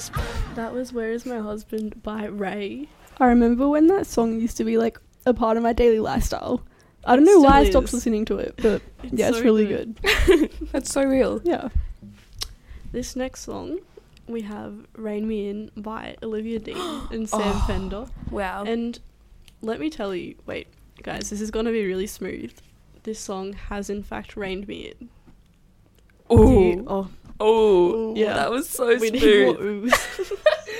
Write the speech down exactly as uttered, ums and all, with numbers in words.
That was Where Is My Husband by Ray. I remember when that song used to be like a part of my daily lifestyle. I don't know Still why is. I stopped listening to it, but It's yeah, it's so really good. good. That's so real. Yeah. This next song, we have Rain Me In by Olivia Dean and Sam Oh. Fender. Wow. And let me tell you, wait, guys, this is going to be really smooth. This song has, in fact, rained me in. Do you- Ooh. oh, Oh, yeah. that was so we need smooth. more oohs.